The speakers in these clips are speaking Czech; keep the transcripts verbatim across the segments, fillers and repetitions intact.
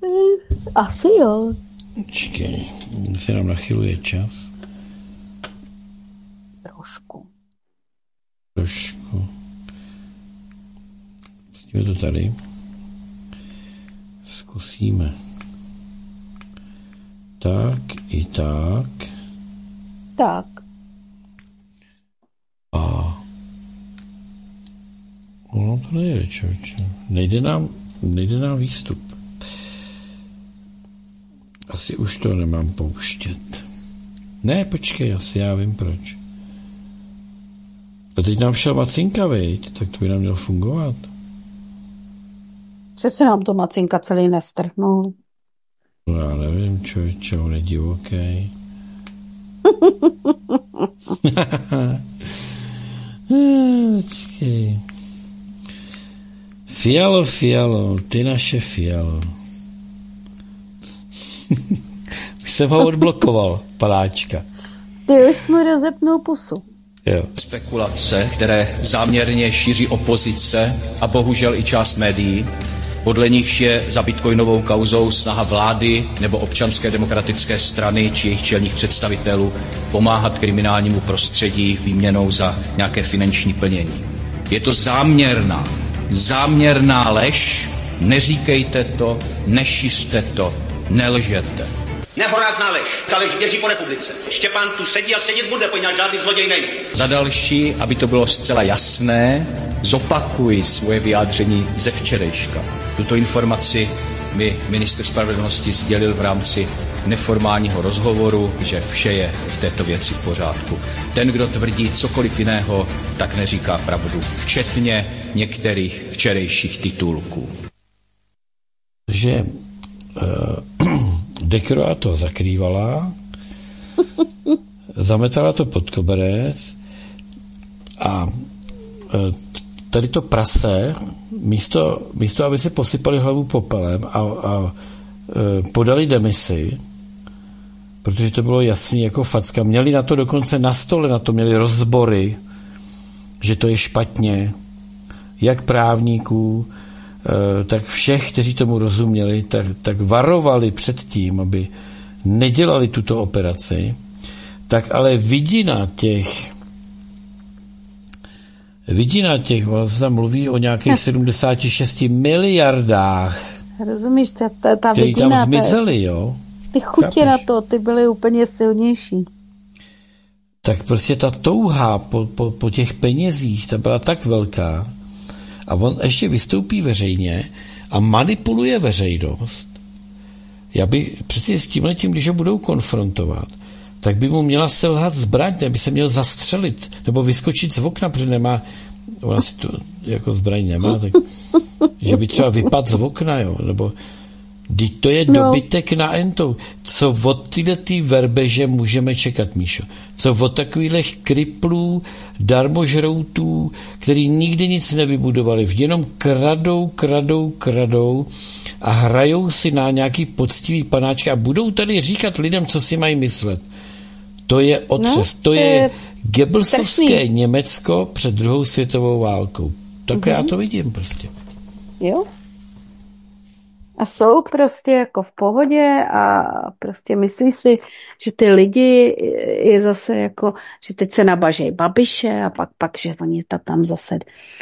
Asi jo. Čekej, se nám nachyluje čas. Trošku. Trošku. Pustíme to tady. Zkusíme. Tak i tak. Tak. A ono to nejde, člověče. Nejde nám, nejde nám výstup. Asi už to nemám pouštět. Ne, počkej, asi já vím proč. A teď nám šel Macinka, viď? Tak to by nám mělo fungovat. Přesně nám to Macinka celý nestrhnul. No já nevím, člověče, on je divoký. Počkej. Fialo, Fialo, ty naše Fialo. Už jsem ho odblokoval, panáčka. Ty už jsi mi rozepnul pusu. Jo. Spekulace, které záměrně šíří opozice a bohužel i část médií, podle nichž je za bitcoinovou kauzou snaha vlády nebo občanské demokratické strany či jejich čelních představitelů pomáhat kriminálnímu prostředí výměnou za nějaké finanční plnění. Je to záměrná, záměrná lež, neříkejte to, nešiřte to, nelžete. Nehorázná lež. Ta lež běží po republice. Štěpán tu sedí a sedět bude, poněvadž žádný zloděj není. Za další, aby to bylo zcela jasné, zopakuji svoje vyjádření ze včerejška. Tuto informaci mi ministr spravedlnosti sdělil v rámci neformálního rozhovoru, že vše je v této věci v pořádku. Ten, kdo tvrdí cokoliv jiného, tak neříká pravdu, včetně některých včerejších titulků. Že uh, Dekroa to zakrývala, zametala to pod koberec a uh, tady to prase, místo, místo aby si posypali hlavu popelem a, a e, podali demisi, protože to bylo jasný jako facka. Měli na to dokonce na stole, na to měli rozbory, že to je špatně, jak právníků, e, tak všech, kteří tomu rozuměli, tak, tak varovali před tím, aby nedělali tuto operaci, tak ale vidina těch Vidina těch, vlastně tam mluví o nějakých sedmdesát šest miliardách. Rozumíš, ta, ta, ta který vidina, tam zmizely, jo? Ty chutě Chápeš? na to, ty byly úplně silnější. Tak prostě ta touha po, po, po těch penězích, ta byla tak velká a on ještě vystoupí veřejně a manipuluje veřejnost. Já bych přeci s tímhletím, když ho budou konfrontovat, tak by mu měla selhat zbraň, nebo by se měl zastřelit, nebo vyskočit z okna, protože nemá, ona si to jako zbraň nemá, tak že by třeba vypadl z okna, jo, nebo teď to je no. dobytek na entou. Co od tyhle tý verbeže můžeme čekat, Míšo? Co od takových kriplů, darmožroutů, který nikdy nic nevybudovali, jenom kradou, kradou, kradou a hrajou si na nějaký poctivý panáčky a budou tady říkat lidem, co si mají myslet. To je otřes. No, to je Goebbelsovské Německo před druhou světovou válkou. Tak mm-hmm. já to vidím prostě. Jo. A jsou prostě jako v pohodě a prostě myslí si, že ty lidi je zase jako, že teď se nabažejí Babiše a pak, pak že oni tam zase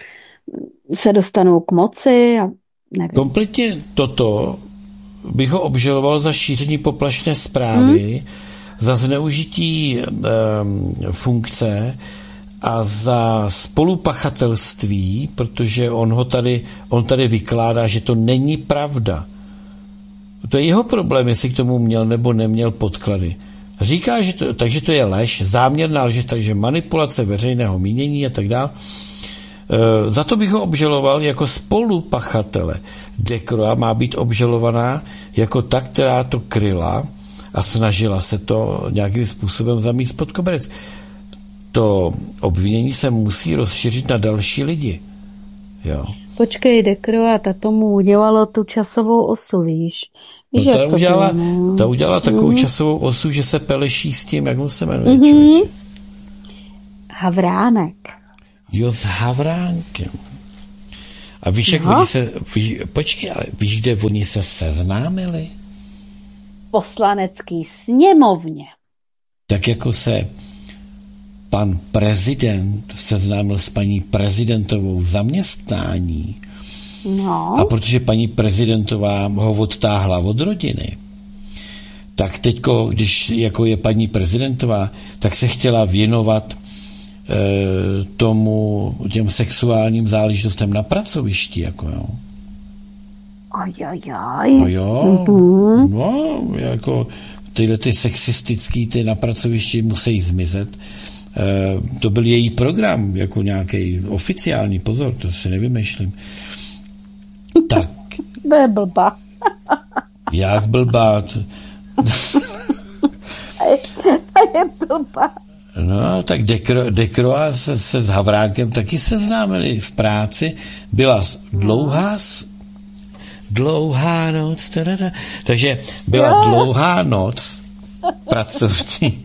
se dostanou k moci a nevím. Kompletně toto bych ho obžaloval za šíření poplašné zprávy, hmm. za zneužití um, funkce a za spolupachatelství, protože on ho tady, on tady vykládá, že to není pravda. To je jeho problém, jestli k tomu měl nebo neměl podklady. Říká, že to, takže to je lež, záměrná lež, takže manipulace veřejného mínění a tak dále. E, za to bych ho obžaloval jako spolupachatele. Dekroa má být obžalovaná jako ta, která to kryla a snažila se to nějakým způsobem zamít pod koberec. To obvinění se musí rozšířit na další lidi. Jo. Počkej, Dekroa, ta tomu udělala tu časovou osu, víš? víš No, ta, udělala, bylo, ta udělala takovou mm. časovou osu, že se peleší s tím, jak on se jmenuje, mm-hmm. člověče. Havránek. Jo, s Havránkem. A víš, jak no. oni se, víš, počkej, ale víš, kde oni se seznámili? Poslanecký sněmovně. Tak jako se pan prezident seznámil s paní prezidentovou zaměstnání. No. A protože paní prezidentová ho odtáhla od rodiny, tak teďko, když jako je paní prezidentová, tak se chtěla věnovat e, tomu, těm sexuálním záležitostem na pracovišti, jako jo. Ajajaj. No jo, mm-hmm. no, jako tyhle ty sexistický, ty na pracovišti musí zmizet. E, to byl její program, jako nějaký oficiální, pozor, to si nevymýšlím. Tak. To je blbá. Jak blbá? To je blbá. No, tak Dekro, Dekroa se, se s Havránkem taky seznámili v práci. Byla dlouhá dlouhá noc. Tadada. Takže byla jo. dlouhá noc pracovní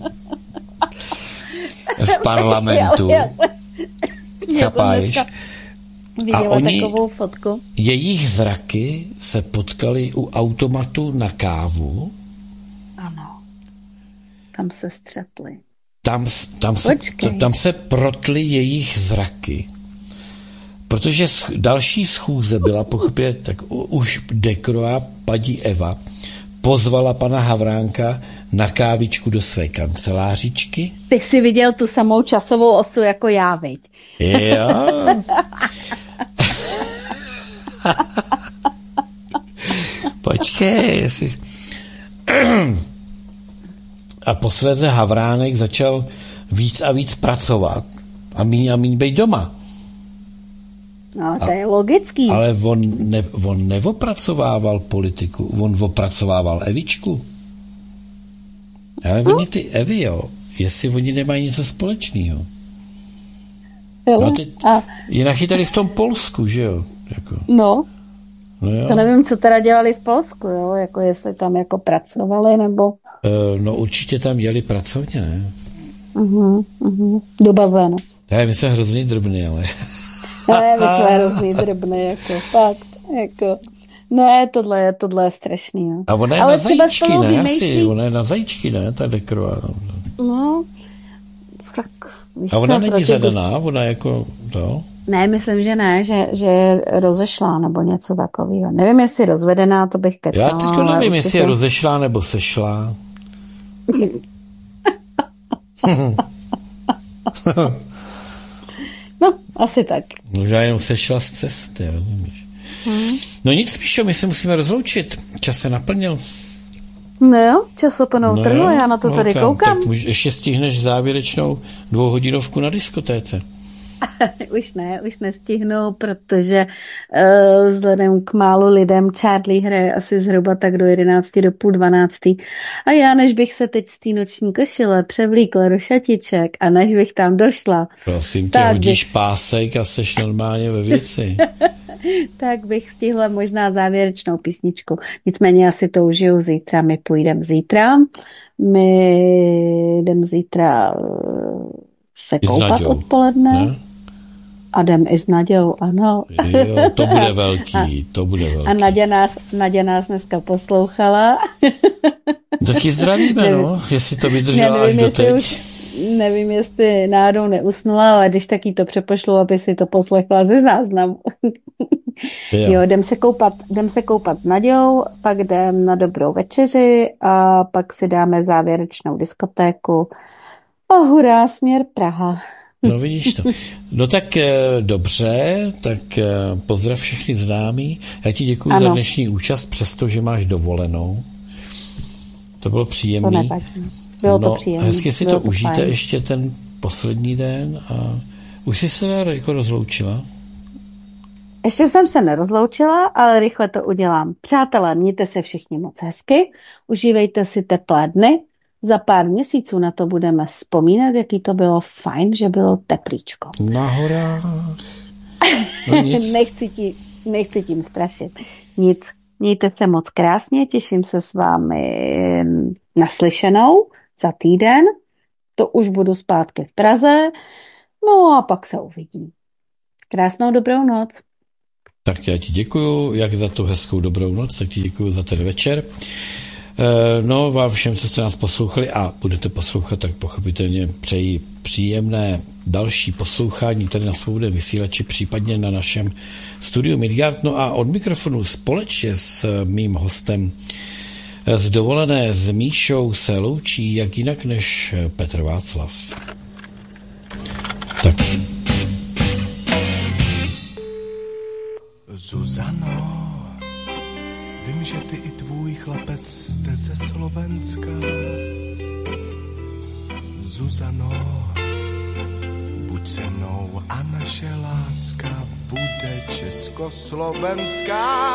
v parlamentu. Chápáš? A oni, takovou fotku. Jejich zraky se potkali u automatu na kávu. Ano. Tam se střetli. Tam, tam, se, tam se protly jejich zraky. Protože další schůze byla pochopě, tak už Dekroa, paní Eva, pozvala pana Havránka na kávičku do své kancelářičky. Ty jsi viděl tu samou časovou osu jako já, viď? Jo. Počkej, jestli... A posledně Havránek začal víc a víc pracovat a míň a míň být doma. No, to je logický. Ale on, ne, on neopracovával politiku, on opracovával Evičku. Ale hm? oni ty Evy, jo, jestli oni nemají něco společného. No teď a... je nachytali v tom Polsku, že jo? Jako. No. No jo. To nevím, co teda dělali v Polsku, jo? Jako jestli tam jako pracovali, nebo... Uh, no určitě tam jeli pracovně, ne? Uh-huh, uh-huh. Dobaveno. Tak my jsme hrozně drobný, ale... Ne, my jsme hrozně drobný, jako fakt, jako... Ne, tohle je, tohle je strašný, jo. A ona je ale na zajíčky, ne? Vymýšlí... Asi, ona je na zajíčky, ne? Ta Dekroa. No, tak... A ona není zadaná, ona jako to? Ne, myslím, že ne, že, že je rozešlá nebo něco takového. Nevím, jestli je rozvedená, to bych kecala. Já teďko nevím, jestli je rozešlá nebo sešlá. No, asi tak. Možná jenom sešla z cesty, rozumíš. Hmm. No nic, Píšo, my se musíme rozloučit. Čas se naplnil. No jo, čas oponou no trhu, já na to tady no, koukám. Tak ještě stihneš závěrečnou dvouhodinovku na diskotéce. Už ne, už nestihnu, protože uh, vzhledem k málu lidem Charlie hraje asi zhruba tak do jedenácti, do půl dvanáctý. A já, než bych se teď z té noční košile převlíkla do šatiček a než bych tam došla... Prosím tě, hodíš bych... pásek a seš normálně ve věci. Tak bych stihla možná závěrečnou písničku. Nicméně já si to užiju zítra, my půjdeme zítra. My jdeme zítra se koupat odpoledne. Ne? A jdem i s Nadějou, ano. Jo, to bude velký, a, to bude velký. A Nadě nás, Nadě nás dneska poslouchala. Taky zdravíme, nevím, no, jestli to vydržela nevím, až do teď. Už, nevím, jestli náhodou neusnula, ale když taky to přepošlu, aby si to poslechla ze záznamu. Jo, jo jdem se koupat, jdem se koupat s Nadějou, pak jdem na dobrou večeři a pak si dáme závěrečnou diskotéku. A hurá, směr Praha. No vidíš to. No tak e, dobře, tak e, pozdrav všechny známí. Já ti děkuji ano. za dnešní účast, přestože máš dovolenou. To bylo příjemný. To nevadí. Bylo no, to příjemný. Hezky si bylo to, to užijte fajn. Ještě ten poslední den a už jsi se jako rozloučila? Ještě jsem se nerozloučila, ale rychle to udělám. Přátelé, mějte se všichni moc hezky, užívejte si teplé dny. Za pár měsíců na to budeme vzpomínat, jaký to bylo fajn, že bylo teplíčko. Na horách. No nechci, tím, nechci tím strašit. Nic. Mějte se moc krásně, těším se s vámi naslyšenou za týden. To už budu zpátky v Praze. No a pak se uvidí. Krásnou dobrou noc. Tak já ti děkuju, jak za tu hezkou dobrou noc, tak ti děkuju za ten večer. No, vám všem, co jste nás poslouchali a budete poslouchat, tak pochopitelně přeji příjemné další poslouchání tady na Svobodném vysílači, případně na našem studiu Midgard. No a od mikrofonu společně s mým hostem z dovolené s Míšou se loučí jak jinak než Petr Václav. Tak. Zuzano, vím, že ty i tvůj chlapec jste ze Slovenska. Zuzano, buď se mnou a naše láska bude československá.